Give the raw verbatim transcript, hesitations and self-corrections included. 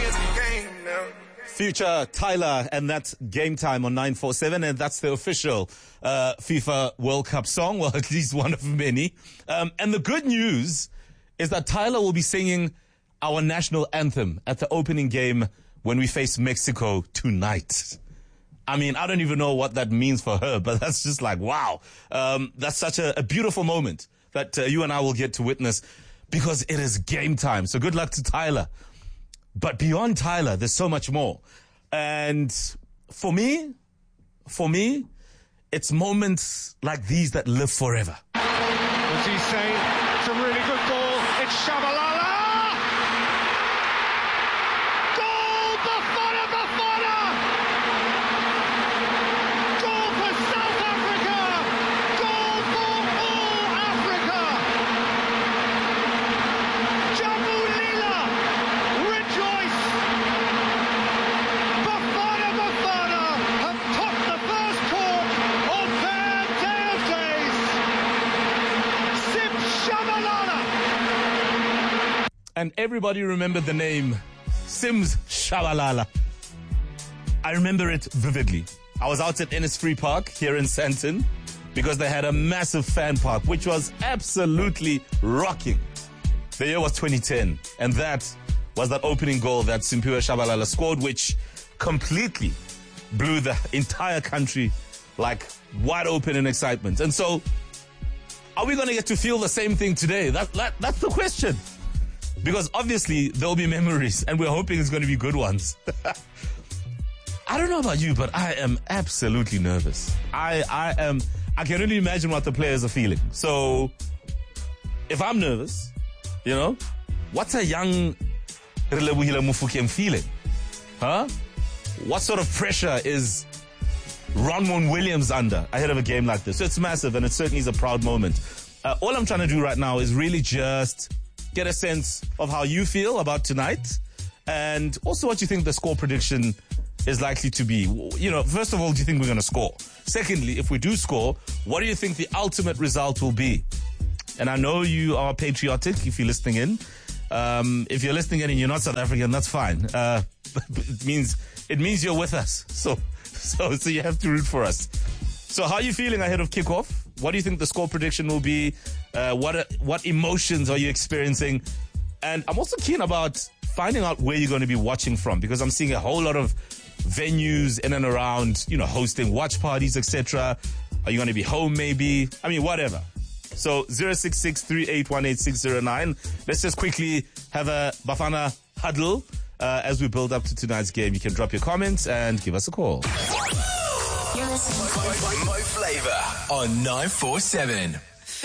Future Tyler, and that's Game Time on nine four seven, and that's the official uh, FIFA World Cup song, well, at least one of many. Um, and the good news is that Tyler will be singing our national anthem at the opening game when we face Mexico tonight. I mean, I don't even know what that means for her, but that's just like, wow. Um, that's such a, a beautiful moment that uh, you and I will get to witness because it is game time. So good luck to Tyler. But beyond Tyler, there's so much more. And for me, for me, it's moments like these that live forever. As he say, it's a really good ball. It's Shabalala! Goal! Bafana, Bafana! Goal for South Africa! Goal for all Africa! Jabulila! Rejoice! Bafana, Bafana have topped the first court of their day of days! Sim Shabalala! And everybody remembered the name Sims Shabalala. I remember it vividly. I was out at Innisfree Park here in Sandton because they had a massive fan park, which was absolutely rocking. The year was twenty ten, and that was that opening goal that Simphiwe Shabalala scored, which completely blew the entire country like wide open in excitement. And so, are we going to get to feel the same thing today? That, that That's the question. Because obviously, there'll be memories, and we're hoping it's going to be good ones. I don't know about you, but I am absolutely nervous. I, I am, I can only imagine what the players are feeling. So, if I'm nervous, you know, what's a young Relebohile Mofokeng feeling? Huh? What sort of pressure is Ronwen Williams under ahead of a game like this? So it's massive, and it certainly is a proud moment. Uh, all I'm trying to do right now is really just get a sense of how you feel about tonight, and also what you think the score prediction is likely to be. You know, first of all, do you think we're going to score? Secondly, if we do score, what do you think the ultimate result will be? And I know you are patriotic if you're listening in. Um, if you're listening in and you're not South African, that's fine. Uh, it means it means you're with us. So, so, so you have to root for us. So how are you feeling ahead of kickoff? What do you think the score prediction will be? Uh, what what emotions are you experiencing? And I'm also keen about finding out where you're going to be watching from, because I'm seeing a whole lot of venues in and around, you know, hosting watch parties, et cetera. Are you going to be home maybe? I mean, whatever. So zero six six, three eight one, eight six zero nine. Let's just quickly have a Bafana huddle uh, as we build up to tonight's game. You can drop your comments and give us a call. You're listening to Mo Flava on nine four seven.